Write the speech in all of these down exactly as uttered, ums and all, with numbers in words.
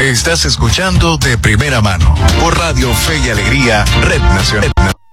Estás escuchando De Primera Mano por Radio Fe y Alegría, Red Nacional.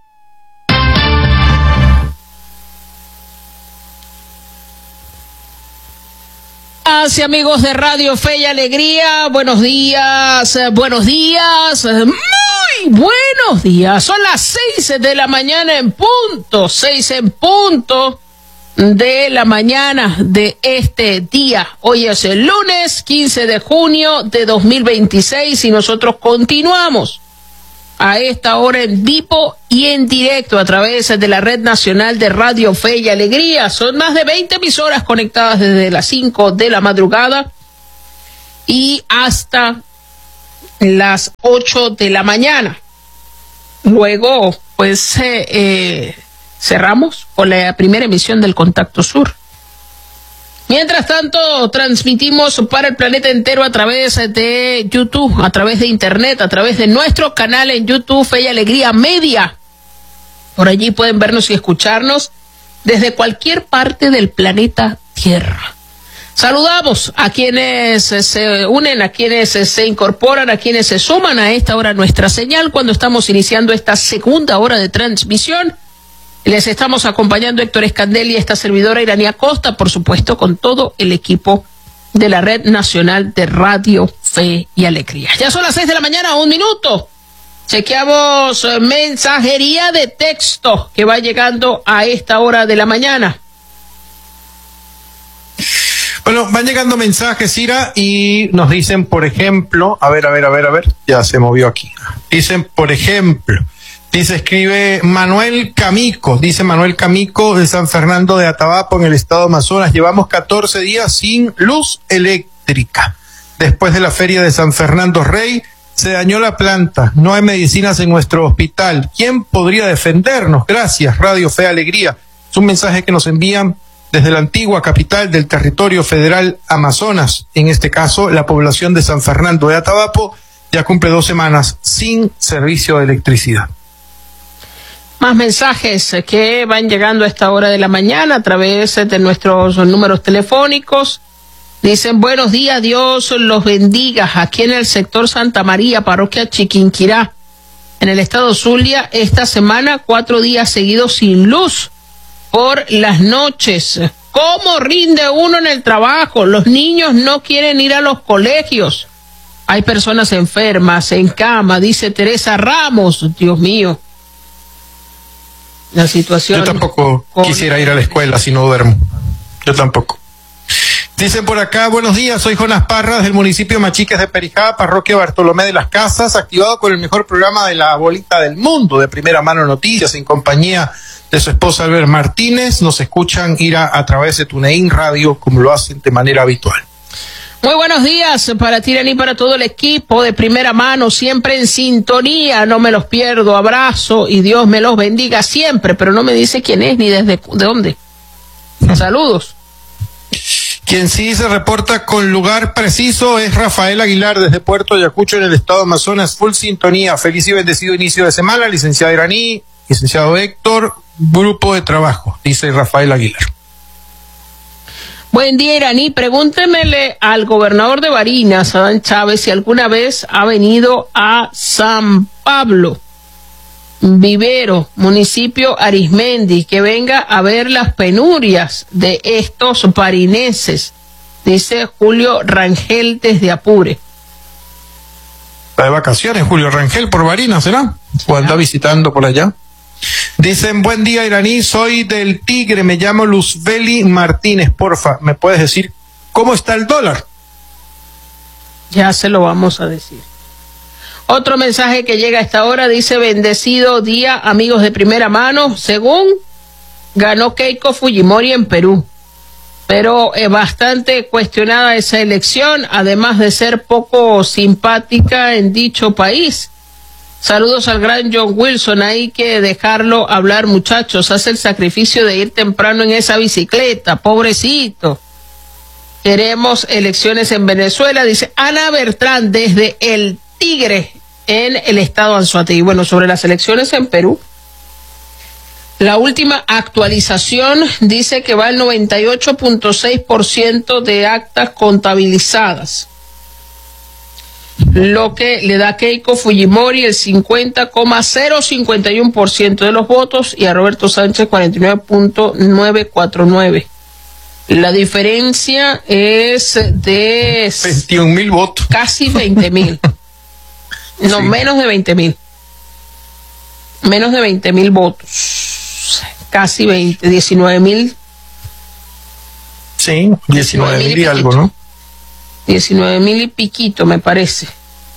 Y amigos de Radio Fe y Alegría, buenos días, buenos días, muy buenos días. Son las seis de la mañana en punto, seis en punto de la mañana de este día. Hoy es el lunes quince de junio de dos mil veintiséis y nosotros continuamos a esta hora en vivo y en directo a través de la Red Nacional de Radio Fe y Alegría. Son más de veinte emisoras conectadas desde las cinco de la madrugada y hasta las ocho de la mañana. Luego, pues, eh, eh, cerramos con la primera emisión del Contacto Sur. Mientras tanto, transmitimos para el planeta entero a través de YouTube, a través de Internet, a través de nuestro canal en YouTube, Fe y Alegría Media. Por allí pueden vernos y escucharnos desde cualquier parte del planeta Tierra. Saludamos a quienes se unen, a quienes se incorporan, a quienes se suman a esta hora nuestra señal cuando estamos iniciando esta segunda hora de transmisión. Les estamos acompañando Héctor Escandel y esta servidora Iranía Costa, por supuesto, con todo el equipo de la Red Nacional de Radio Fe y Alegría. Ya son las seis de la mañana, un minuto. Chequeamos mensajería de texto que va llegando a esta hora de la mañana. Bueno, van llegando mensajes, Ira, y nos dicen, por ejemplo, a ver, a ver, a ver, a ver, ya se movió aquí. Dicen, por ejemplo, dice, escribe Manuel Camico, dice Manuel Camico de San Fernando de Atabapo, en el estado de Amazonas. Llevamos catorce días sin luz eléctrica. Después de la feria de San Fernando Rey, se dañó la planta. No hay medicinas en nuestro hospital. ¿Quién podría defendernos? Gracias, Radio Fe Alegría. Es un mensaje que nos envían desde la antigua capital del territorio federal Amazonas. En este caso, la población de San Fernando de Atabapo ya cumple dos semanas sin servicio de electricidad. Más mensajes que van llegando a esta hora de la mañana a través de nuestros números telefónicos. Dicen, buenos días, Dios los bendiga. Aquí en el sector Santa María, parroquia Chiquinquirá, en el estado Zulia, esta semana cuatro días seguidos sin luz por las noches. ¿Cómo rinde uno en el trabajo? Los niños no quieren ir a los colegios. Hay personas enfermas, en cama, dice Teresa Ramos. Dios mío. La situación. Yo tampoco con... quisiera ir a la escuela si no duermo. Yo tampoco. Dicen por acá, buenos días, soy Jonas Parras del municipio Machiques de Perijá, parroquia Bartolomé de las Casas, activado con el mejor programa de la bolita del mundo, de Primera Mano Noticias, en compañía de su esposa Albert Martínez. Nos escuchan ir a, a través de TuneIn Radio, como lo hacen de manera habitual. Muy buenos días para Tirán y para todo el equipo de Primera Mano, siempre en sintonía, no me los pierdo, abrazo y Dios me los bendiga siempre, pero no me dice quién es ni desde de dónde. Saludos. Quien sí se reporta con lugar preciso es Rafael Aguilar desde Puerto Ayacucho en el estado de Amazonas, full sintonía, feliz y bendecido inicio de semana, licenciado Iraní, licenciado Héctor, grupo de trabajo, dice Rafael Aguilar. Buen día, Iraní. Pregúntemele al gobernador de Barinas, Adán Chávez, si alguna vez ha venido a San Pablo, Vivero, municipio Arismendi, que venga a ver las penurias de estos barineses, dice Julio Rangel desde Apure. Está de vacaciones Julio Rangel por Barinas, ¿será? ¿O anda visitando por allá? Dicen, buen día, Iraní, soy del Tigre, me llamo Luzbeli Martínez, porfa, ¿me puedes decir cómo está el dólar? Ya se lo vamos a decir. Otro mensaje que llega a esta hora dice, bendecido día, amigos de Primera Mano, según ganó Keiko Fujimori en Perú, pero es bastante cuestionada esa elección, además de ser poco simpática en dicho país. Saludos al gran John Wilson, hay que dejarlo hablar, muchachos, hace el sacrificio de ir temprano en esa bicicleta, pobrecito. Queremos elecciones en Venezuela, dice Ana Bertrán desde el Tigre en el estado Anzoátegui. Bueno, sobre las elecciones en Perú, la última actualización dice que va el noventa y ocho punto seis por ciento de actas contabilizadas. lo que le da a Keiko Fujimori el cincuenta coma cero cincuenta y uno por ciento de los votos y a Roberto Sánchez cuarenta y nueve punto novecientos cuarenta y nueve. La diferencia es de veintiún mil votos. Casi veinte mil. No, sí. menos de veinte mil. Menos de veinte mil votos. Casi veinte, diecinueve mil. Sí, diecinueve mil y algo, ¿no? diecinueve mil y piquito, me parece.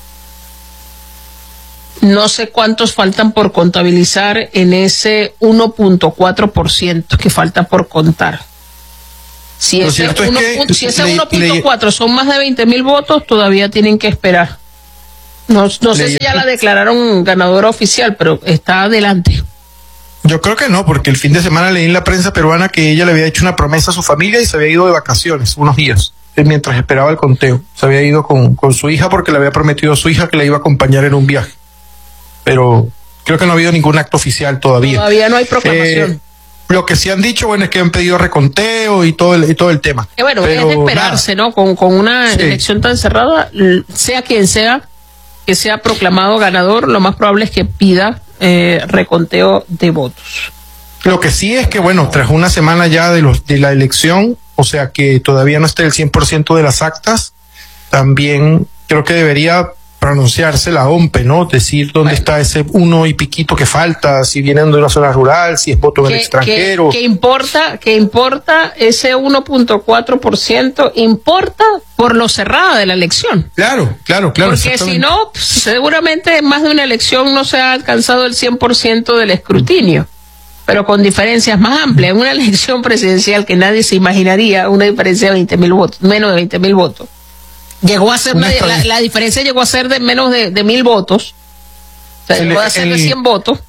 No sé cuántos faltan por contabilizar en ese uno punto cuatro por ciento que falta por contar. Si ese, es uno, que si ese uno punto cuatro son más de veinte mil votos, todavía tienen que esperar. No, no sé si ya la declararon ganadora oficial, pero está adelante. Yo creo que no, porque el fin de semana leí en la prensa peruana que ella le había hecho una promesa a su familia y se había ido de vacaciones unos días, mientras esperaba el conteo. Se había ido con, con su hija porque le había prometido a su hija que la iba a acompañar en un viaje. Pero creo que no ha habido ningún acto oficial todavía. Todavía no hay proclamación. Eh, lo que sí han dicho, bueno, es que han pedido reconteo y todo el, y todo el tema. Que bueno, pero es de esperarse, nada. ¿no? Con, con una sí. elección tan cerrada, sea quien sea que sea proclamado ganador, lo más probable es que pida eh, reconteo de votos. Lo que sí es que, bueno, tras una semana ya de los de la elección, o sea que todavía no esté el cien por ciento de las actas, también creo que debería pronunciarse la O M P E, ¿no? Decir dónde bueno. está ese uno y piquito que falta, si vienen de una zona rural, si es voto en el extranjero. ¿Qué importa, que importa ese uno punto cuatro por ciento? Importa por lo cerrada de la elección. Claro, claro, claro. Porque si no, seguramente en más de una elección no se ha alcanzado el cien por ciento del escrutinio, pero con diferencias más amplias. En una elección presidencial que nadie se imaginaría, una diferencia de veinte mil votos, menos de veinte mil votos. Llegó a ser una, la, la diferencia llegó a ser de menos de, de mil votos. O sea, el, llegó a ser el, de cien votos.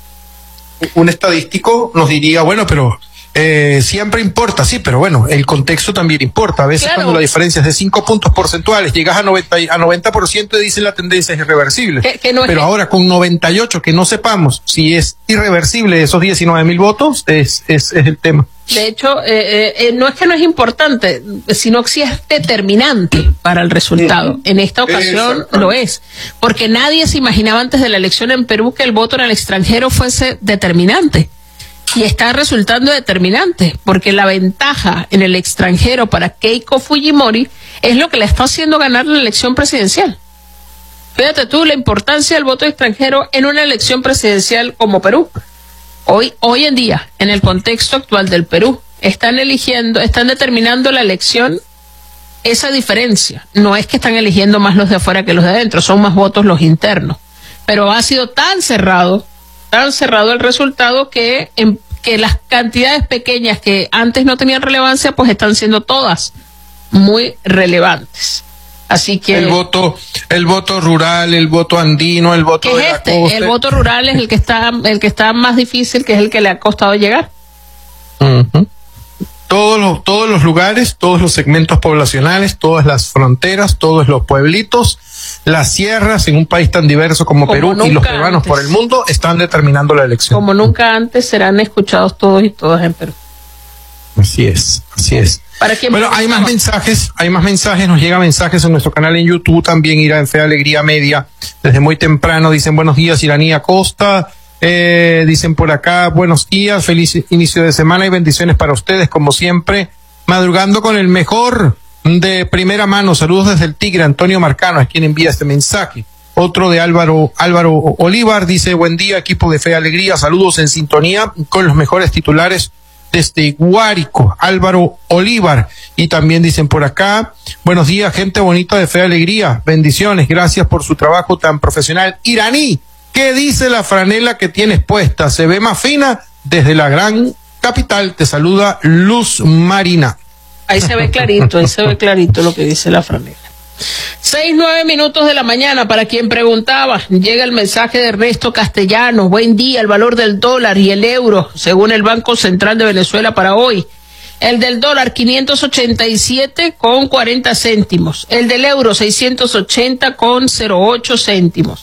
Un estadístico nos diría, bueno, pero eh, siempre importa, sí, pero bueno, el contexto también importa. A veces claro. cuando la diferencia es de cinco puntos porcentuales, llegas a noventa, a noventa por ciento y dicen la tendencia es irreversible. Que, que no pero es ahora con noventa y ocho, que no sepamos si es irreversible esos diecinueve mil votos, es, es, es el tema. De hecho, eh, eh, no es que no es importante, sino que sí es determinante para el resultado. En esta ocasión lo es, porque nadie se imaginaba antes de la elección en Perú que el voto en el extranjero fuese determinante. Y está resultando determinante, porque la ventaja en el extranjero para Keiko Fujimori es lo que le está haciendo ganar la elección presidencial. Fíjate tú la importancia del voto extranjero en una elección presidencial como Perú. Hoy, hoy en día, en el contexto actual del Perú, están eligiendo, están determinando la elección esa diferencia. No es que están eligiendo más los de afuera que los de adentro, son más votos los internos. Pero ha sido tan cerrado, tan cerrado el resultado que, en, que las cantidades pequeñas que antes no tenían relevancia, pues están siendo todas muy relevantes. Así que el voto, el voto rural, el voto andino, el voto ¿qué de es la este? costa. El voto rural es el que está, el que está más difícil, que es el que le ha costado llegar. Uh-huh. Todos los, todos los lugares, todos los segmentos poblacionales, todas las fronteras, todos los pueblitos, las sierras en un país tan diverso como, como Perú y los peruanos antes. Por el mundo están determinando la elección. Como nunca antes serán escuchados todos y todas en Perú. Así es, así es. Bueno, hay más mensajes, hay más mensajes, nos llegan mensajes en nuestro canal en YouTube, también irá en Fe Alegría Media, desde muy temprano, dicen buenos días, Iranía Costa, eh, dicen por acá, buenos días, feliz inicio de semana y bendiciones para ustedes, como siempre, madrugando con el mejor de primera mano, saludos desde el Tigre, Antonio Marcano, es quien envía este mensaje. Otro de Álvaro, Álvaro Olivar, dice buen día, equipo de Fe Alegría, saludos en sintonía con los mejores titulares desde Guárico, Álvaro Olivar. Y también dicen por acá, buenos días, gente bonita de Fe Alegría, bendiciones, gracias por su trabajo tan profesional. Iraní, ¿qué dice la franela que tienes puesta? ¿Se ve más fina? Desde la gran capital te saluda Luz Marina. Ahí se ve clarito, ahí se ve clarito lo que dice la franela. Seis, nueve minutos de la mañana, para quien preguntaba, llega el mensaje de Ernesto Castellanos. Buen día, el valor del dólar y el euro, según el Banco Central de Venezuela para hoy. El del dólar, quinientos ochenta y siete con cuarenta céntimos. El del euro, seiscientos ochenta con cero ocho céntimos.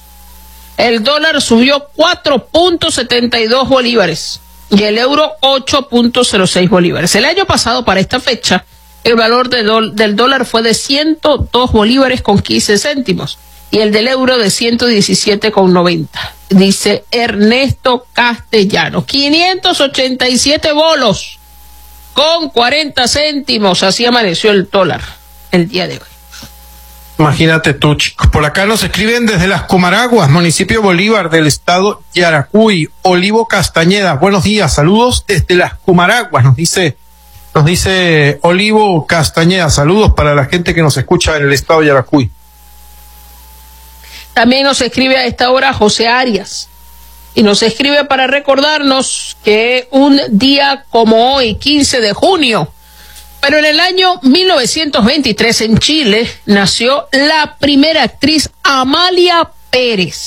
El dólar subió cuatro punto setenta y dos bolívares y el euro ocho punto cero seis bolívares. El año pasado, para esta fecha, el valor de do, del dólar fue de ciento dos bolívares con quince céntimos y el del euro de ciento diecisiete con noventa. Dice Ernesto Castellano. quinientos ochenta y siete bolos con cuarenta céntimos. Así amaneció el dólar el día de hoy. Imagínate tú, chicos. Por acá nos escriben desde Las Comaraguas, municipio Bolívar del estado Yaracuy. Olivo Castañeda, buenos días, saludos desde Las Comaraguas, nos dice, nos dice Olivo Castañeda, saludos para la gente que nos escucha en el estado Yaracuy. También nos escribe a esta hora José Arias y nos escribe para recordarnos que un día como hoy, quince de junio, pero en el año mil novecientos veintitrés en Chile nació la primera actriz Amalia Pérez.